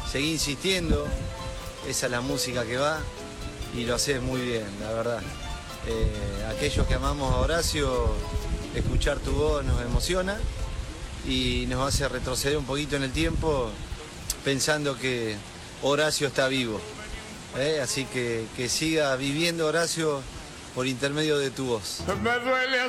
seguí insistiendo, esa es la música que va y lo haces muy bien, la verdad. Aquellos que amamos a Horacio, escuchar tu voz nos emociona y nos hace retroceder un poquito en el tiempo pensando que Horacio está vivo. Así que siga viviendo Horacio por intermedio de tu voz. Me duele